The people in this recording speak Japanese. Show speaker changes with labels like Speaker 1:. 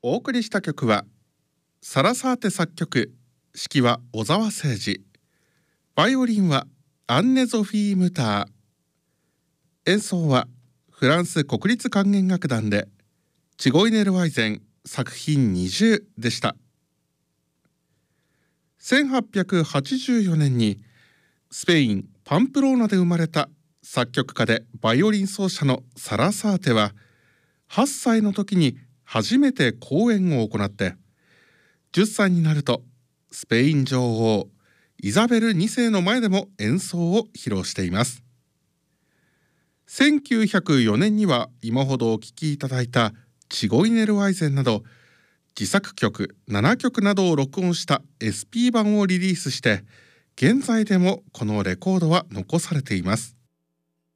Speaker 1: お送りした曲はサラサーテ作曲、指揮は小澤征爾、バイオリンはアンネ・ゾフィー・ムター、演奏はフランス国立管弦楽団でチゴイネルワイゼン作品20でした。1884年にスペイン・パンプローナで生まれた作曲家でバイオリン奏者のサラサーテは、8歳の時に初めて公演を行って、10歳になるとスペイン女王イザベル2世の前でも演奏を披露しています。1904年には今ほどお聴きいただいたチゴイネルワイゼンなど自作曲7曲などを録音した SP 版をリリースして、現在でもこのレコードは残されています。